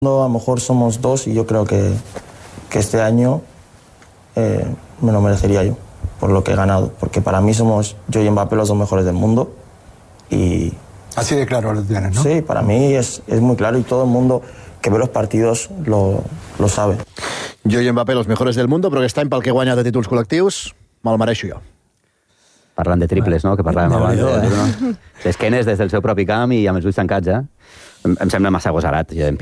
A lo mejor somos dos y yo creo que este año me lo merecería yo por lo que he ganado, porque para mí somos yo y Mbappé los dos mejores del mundo y... Así de claro lo tienes, ¿no? Sí, para mí es muy claro y todo el mundo que ve los partidos lo sabe. Jo i Mbappé, els mejores del mundo, però aquest any pel que he guanyat de títols col·lectius, me'l mereixo jo. Parlant de triples, no?, que parlàvem abans. L'esquenes des del seu propi camp i amb els ulls tancats, Em sembla massa agosarat. Jo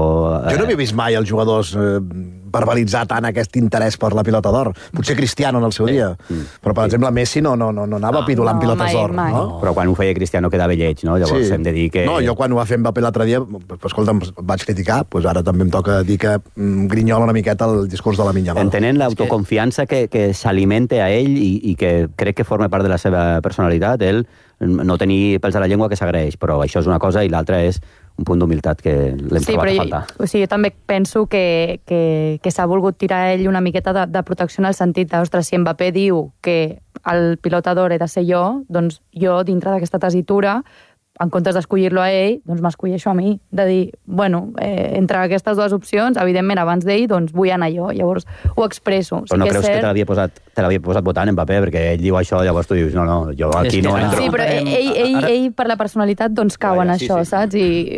no havia vist mai els jugadors verbalitzar tant aquest interès per la pilota d'or. Potser Cristiano en el seu dia. Però, per exemple, Messi no anava pidolant pilotes d'or. Però quan ho feia Cristiano quedava lleig, no? Llavors hem de dir que... No, jo quan ho va fer Mbappé l'altre dia, escolta'm, vaig criticar, ara també em toca dir que grinyola una miqueta el discurs de Lamine Yamal. Entenent l'autoconfiança que s'alimenta a ell i que crec que forma part de la seva personalitat, ell no tenir pèls a la llengua que s'agraeix, però això és una cosa i l'altra és un punt d'humilitat que l'hem trobat a faltar. Jo també penso que s'ha volgut tirar ell una miqueta de protecció en el sentit de, ostres, si Mbappé diu que el pilota d'or he de ser jo, doncs jo, dintre d'aquesta tessitura, en comptes d'escollir-lo a ell, doncs m'escolleixo a mi. De dir, bueno, entre aquestes dues opcions, evidentment, abans d'ell, doncs vull anar jo. Llavors, ho expresso. Però no creus que te l'havia posat votant, Mbappé, perquè ell diu això, llavors tu dius, no, jo aquí no entro. Sí, però ell per la personalitat, doncs cau en això, saps? I...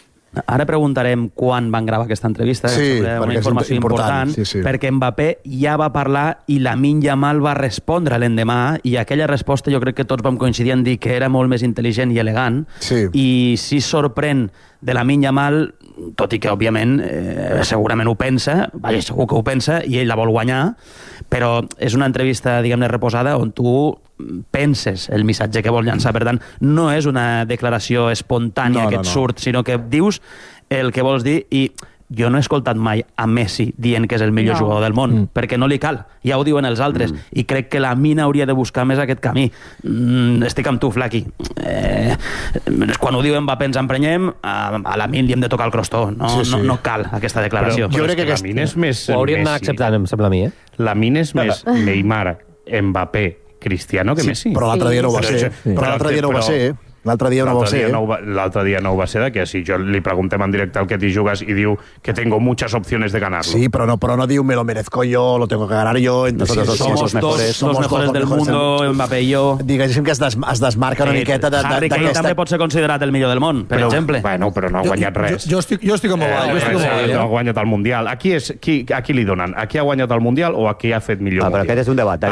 Ara preguntarem quan van gravar aquesta entrevista, una informació important, perquè Mbappé ja va parlar i Lamine Yamal va respondre l'endemà, i aquella resposta jo crec que tots vam coincidir en dir que era molt més intel·ligent i elegant, i si sorprèn de Lamine Yamal, tot i que, òbviament, segurament ho pensa, segur que ho pensa, i ell la vol guanyar, però és una entrevista, diguem-ne, reposada, on tu penses el missatge que vol llançar. Per tant, no és una declaració espontània que et surt, sinó que dius el que vols dir, i jo no he escoltat mai a Messi dient que és el millor jugador del món, perquè no li cal, ja ho diuen els altres, i crec que Lamine hauria de buscar més aquest camí. Estic amb tu, Flaqui. Quan ho diu Mbappé ens emprenyem, a Lamine li hem de tocar el crostó, no cal aquesta declaració. Però és que Lamine és més... Ho hauríem d'anar acceptant, em sembla a mi, Lamine és més Neymar, Mbappé, Cristiano que Messi. Però l'altre dia no ho va ser. L'altre dia no va ser. L'altre dia no ho va ser, de que si jo li preguntem en directe al que t'hi jugues i diu que tengo muchas opciones de ganarlo. Sí, però no diu me lo merezco yo, lo tengo que ganar yo. Somos los mejores del mundo, Mbappé i jo. Diguéssim que es desmarca una miqueta d'aquesta... Harry Kane també pot ser considerat el millor del món, per exemple. Bueno, però no ha guanyat res. Jo estic amb el No ha guanyat el Mundial. A qui li donen? A qui ha guanyat el Mundial o a qui ha fet millor Mundial? Però aquest és un debat.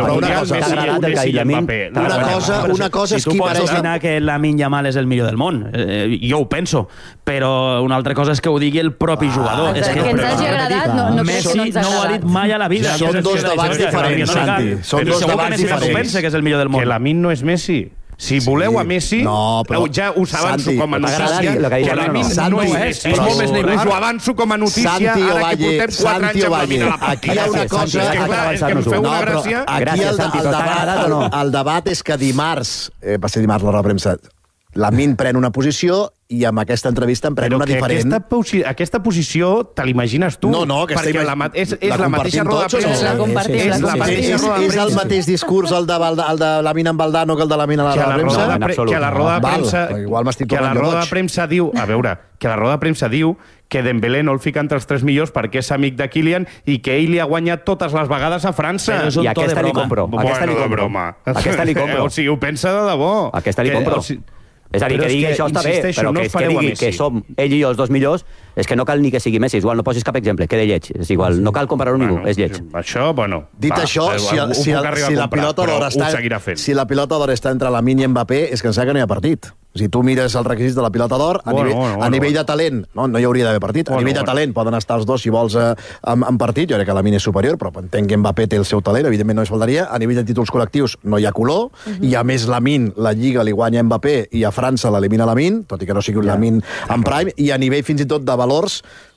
Una cosa és qui mereix... Lamine Yamal és el millor del món. Jo ho penso, però una altra cosa és que ho digui el propi jugador. Que ens hagi agradat, no Messi no ho ha dit mai a la vida. Són dos debats diferents, Santi. Són dos debats diferents. Que pensa que és el millor del món. Que Lamine no és Messi. Si voleu a Messi, ja us avanço com a notícia, que Lamine no és Messi. Us ho avanço com a notícia, ara que portem 4 anys amb Lamine a la partida. Aquí hi ha una cosa... És que em feu una gràcia. Aquí el debat és que dimarts, va ser dimarts la roda de premsa, Lamine pren una posició i amb aquesta entrevista en pren una diferent. Aquesta posició te l'imagines tu? No, perquè és la mateixa roda de premsa. És el mateix discurs el de Lamine amb Valdano que el de Lamine a la roda de premsa? Que a la roda de premsa diu... A veure, que a la roda de premsa diu que Dembélé no el fica entre els 3 millors perquè és amic de Kylian i que ell li ha guanyat totes les vegades a França. I aquesta li compro. Aquesta li compro. O sigui, ho pensa de debò. Aquesta li compro. És a dir, que digui això està bé, però que digui que som ell i jo els dos millors, és que no cal ni que sigui Messi. Igual no posis cap exemple, queda lleig. És igual, no cal comparar-ho ningú, és lleig. Això, bueno... Dit això, si la pilota d'or està entre Lamine i Mbappé, és que em sembla que no hi ha partit. Si tu mires els requisits de la pilota d'or, a nivell de talent, no hi hauria d'haver partit. A nivell de talent poden estar els dos, si vols, en partit. Jo crec que Lamine és superior, però entenc que Mbappé té el seu talent, evidentment no es faltaria. A nivell de títols col·lectius no hi ha color, i a més Lamine, la Lliga li guanya Mbappé i a França l'elimina Lamine, tot i que no sigui un Lamine en prime, i a nivell fins i tot de valors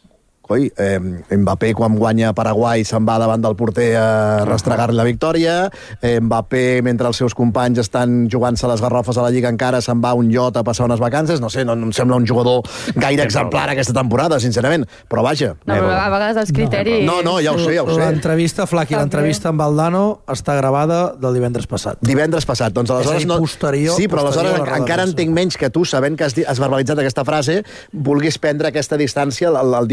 Mbappé, quan guanya Paraguai, se'n va davant del porter a restregar-li la victòria. Mbappé, mentre els seus companys estan jugant-se les garrofes a la Lliga encara, se'n va a un iot a passar unes vacances. No sé, no em sembla un jugador gaire exemplar aquesta temporada, sincerament. Però vaja. No, però a vegades els criteris... No, ja ho sé. L'entrevista, Flaqui, l'entrevista amb Valdano està gravada del divendres passat. Divendres passat. Doncs aleshores no... Sí, però aleshores encara entenc menys que tu, sabent que has verbalitzat aquesta frase, vulguis prendre aquesta distància el